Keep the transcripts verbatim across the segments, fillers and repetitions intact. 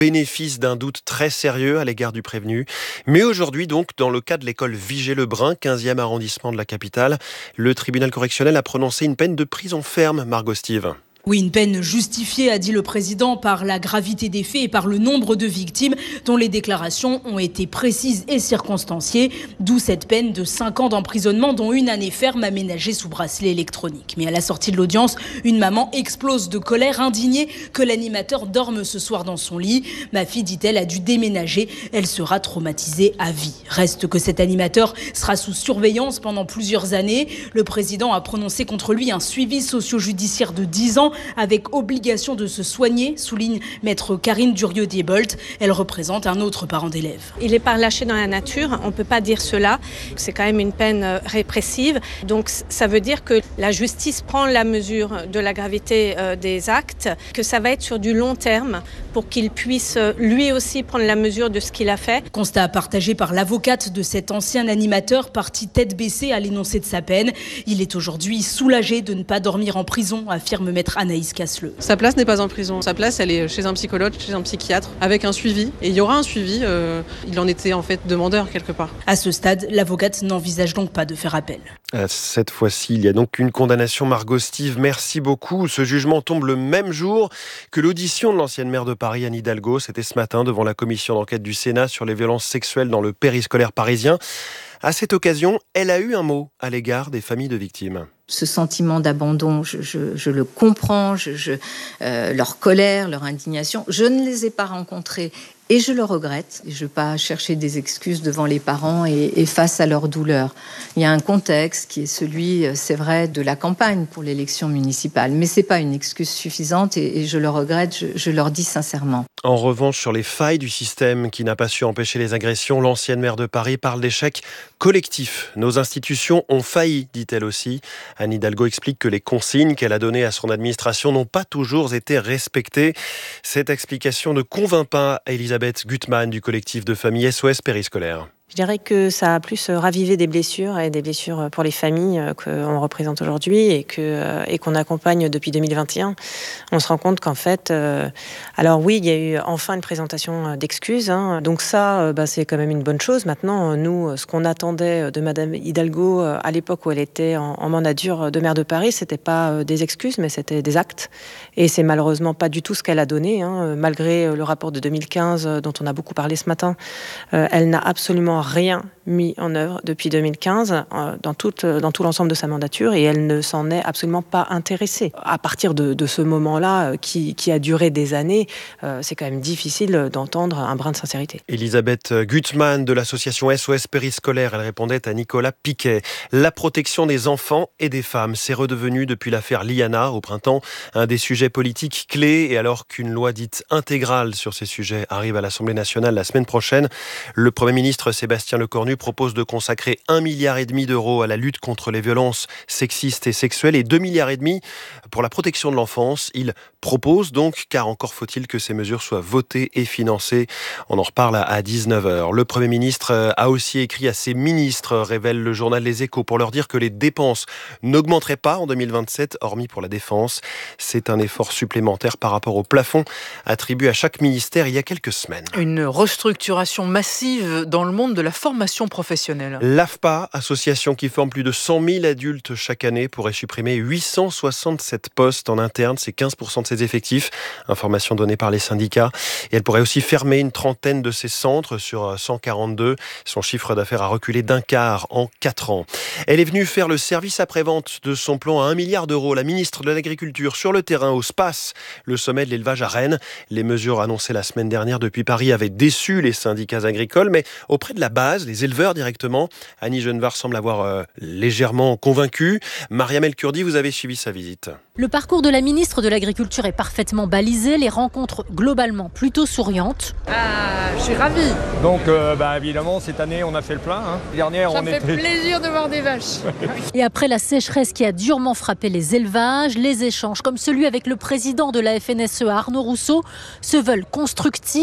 Bénéfice d'un doute très sérieux à l'égard du prévenu. Mais aujourd'hui, donc, dans le cas de l'école Vigée-Lebrun, quinzième arrondissement de la capitale, le tribunal correctionnel a prononcé une peine de prison ferme, Margot Steve. Oui, une peine justifiée, a dit le président, par la gravité des faits et par le nombre de victimes dont les déclarations ont été précises et circonstanciées. D'où cette peine de cinq ans d'emprisonnement, dont une année ferme aménagée sous bracelet électronique. Mais à la sortie de l'audience, une maman explose de colère, indignée que l'animateur dorme ce soir dans son lit. Ma fille, dit-elle, a dû déménager. Elle sera traumatisée à vie. Reste que cet animateur sera sous surveillance pendant plusieurs années. Le président a prononcé contre lui un suivi socio-judiciaire de dix ans avec obligation de se soigner, souligne maître Karine Durieux-Diebold. Elle représente un autre parent d'élève. Il n'est pas relâché dans la nature, on ne peut pas dire cela. C'est quand même une peine répressive. Donc ça veut dire que la justice prend la mesure de la gravité des actes, que ça va être sur du long terme pour qu'il puisse lui aussi prendre la mesure de ce qu'il a fait. Constat partagé par l'avocate de cet ancien animateur, parti tête baissée à l'énoncé de sa peine. Il est aujourd'hui soulagé de ne pas dormir en prison, affirme maître Anaïs Casseleux. Sa place n'est pas en prison. Sa place, elle est chez un psychologue, chez un psychiatre, avec un suivi. Et il y aura un suivi. Euh, il en était en fait demandeur quelque part. À ce stade, l'avocate n'envisage donc pas de faire appel. Cette fois-ci, il y a donc une condamnation. Margot Steve, merci beaucoup. Ce jugement tombe le même jour que l'audition de l'ancienne maire de Paris, Anne Hidalgo. C'était ce matin devant la commission d'enquête du Sénat sur les violences sexuelles dans le périscolaire parisien. À cette occasion, elle a eu un mot à l'égard des familles de victimes. Ce sentiment d'abandon, je, je, je le comprends, je, je, euh, leur colère, leur indignation, je ne les ai pas rencontrés et je le regrette. Je ne vais pas chercher des excuses devant les parents et, et face à leur douleur. Il y a un contexte qui est celui, c'est vrai, de la campagne pour l'élection municipale, mais ce n'est pas une excuse suffisante et, et je le regrette, je, je leur dis sincèrement. En revanche, sur les failles du système qui n'a pas su empêcher les agressions, l'ancienne maire de Paris parle d'échec collectif. Nos institutions ont failli, dit-elle aussi. Anne Hidalgo explique que les consignes qu'elle a données à son administration n'ont pas toujours été respectées. Cette explication ne convainc pas Elisabeth Gutmann du collectif de familles S O S Périscolaire. Je dirais que ça a plus ravivé des blessures et des blessures pour les familles qu'on représente aujourd'hui et, que, et qu'on accompagne depuis deux mille vingt et un. On se rend compte qu'en fait, euh, alors oui, il y a eu enfin une présentation d'excuses, hein, donc ça, bah, c'est quand même une bonne chose. Maintenant, nous, ce qu'on attendait de Madame Hidalgo à l'époque où elle était en, en mandature de maire de Paris, c'était pas des excuses, mais c'était des actes. Et c'est malheureusement pas du tout ce qu'elle a donné, hein, malgré le rapport de deux mille quinze dont on a beaucoup parlé ce matin. Euh, elle n'a absolument rien mis en œuvre depuis deux mille quinze euh, dans, toute, dans tout l'ensemble de sa mandature et elle ne s'en est absolument pas intéressée. À partir de, de ce moment-là, euh, qui, qui a duré des années, euh, c'est quand même difficile d'entendre un brin de sincérité. Elisabeth Gutmann de l'association S O S Périscolaire, elle répondait à Nicolas Piquet. La protection des enfants et des femmes, c'est redevenu depuis l'affaire Liana au printemps un des sujets politiques clés et alors qu'une loi dite intégrale sur ces sujets arrive à l'Assemblée nationale la semaine prochaine, le Premier ministre Sébastien Lecornu propose de consacrer un milliard et demi d'euros à la lutte contre les violences sexistes et sexuelles et deux milliards et demi pour la protection de l'enfance. Il propose donc, car encore faut-il que ces mesures soient votées et financées. On en reparle à dix-neuf heures. Le Premier ministre a aussi écrit à ses ministres, révèle le journal Les Échos, pour leur dire que les dépenses n'augmenteraient pas en deux mille vingt-sept, hormis pour la défense. C'est un effort supplémentaire par rapport au plafond attribué à chaque ministère il y a quelques semaines. Une restructuration massive dans le monde de la formation professionnelle. L'A F P A, association qui forme plus de cent mille adultes chaque année, pourrait supprimer huit cent soixante-sept postes en interne, c'est quinze pour cent de ses effectifs. Information donnée par les syndicats. Et elle pourrait aussi fermer une trentaine de ses centres sur cent quarante-deux. Son chiffre d'affaires a reculé d'un quart en quatre ans. Elle est venue faire le service après-vente de son plan à un milliard d'euros. La ministre de l'Agriculture sur le terrain au SPACE, le sommet de l'élevage à Rennes. Les mesures annoncées la semaine dernière depuis Paris avaient déçu les syndicats agricoles, mais auprès de la base, les éleveurs directement, Annie Genevard semble avoir euh, légèrement convaincu. Mariam El Kurdi, vous avez suivi sa visite. Le parcours de la ministre de l'Agriculture est parfaitement balisé, les rencontres globalement plutôt souriantes. Ah, je suis ravie. Donc euh, bah, évidemment cette année on a fait le plein. Hein. Dernière, Ça on me fait était... plaisir de voir des vaches. Et après la sécheresse qui a durement frappé les élevages, les échanges comme celui avec le président de la F N S E A Arnaud Rousseau se veulent constructifs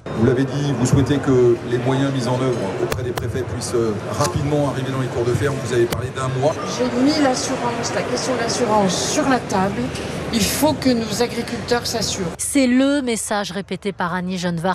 Vous l'avez dit, vous souhaitez que les moyens mis en œuvre auprès des préfets puissent rapidement arriver dans les cours de ferme. Vous avez parlé d'un mois. J'ai mis l'assurance, la question de l'assurance sur la table. Il faut que nos agriculteurs s'assurent. C'est le message répété par Annie Genevard